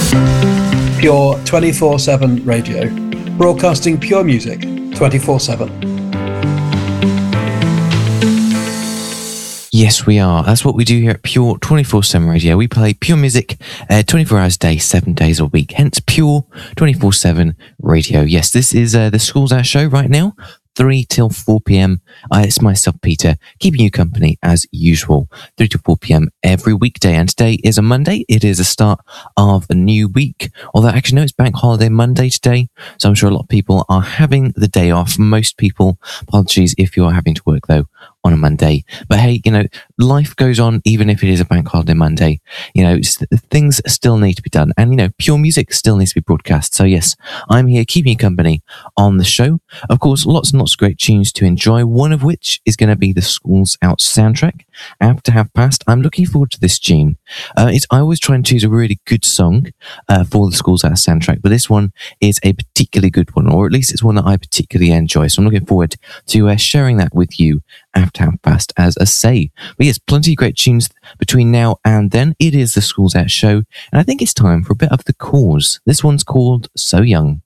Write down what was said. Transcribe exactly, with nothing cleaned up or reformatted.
Pure twenty-four seven radio, broadcasting pure music twenty-four seven. Yes, we are. That's what we do here at Pure twenty-four seven Radio. We play pure music uh, twenty-four hours a day, seven days a week. Hence, Pure twenty-four seven Radio. Yes, this is uh, the Schools Out show right now, three till four p.m. Uh, it's myself, Peter, keeping you company as usual, three to four p.m. every weekday. And today is a Monday. It is the start of a new week. Although, actually, no, it's Bank Holiday Monday today. So I'm sure a lot of people are having the day off. Most people, apologies if you're having to work, though, on a Monday. But hey, you know, life goes on even if it is a Bank Holiday Monday. You know, things still need to be done. And, you know, pure music still needs to be broadcast. So yes, I'm here keeping you company on the show. Of course, lots and lots of great tunes to enjoy, one of which is going to be the Schools Out soundtrack. After Half Past, I'm looking forward to this tune. Uh, it's, I always try and choose a really good song uh, for the Schools Out soundtrack, but this one is a particularly good one, or at least it's one that I particularly enjoy. So I'm looking forward to uh, sharing that with you after Half Past, as I say. But yes, plenty of great tunes between now and then. It is the Schools Out show, and I think it's time for a bit of The Cause. This one's called So Young.